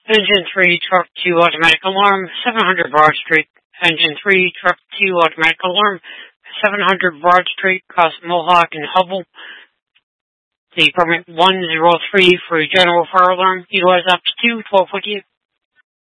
Engine 3, Truck 2, automatic alarm, 700 Broad Street. Engine 3, Truck 2, automatic alarm, 700 Broad Street, across Mohawk and Hubble. The permit 103 for general fire alarm, utilize up to 2, 12 with you.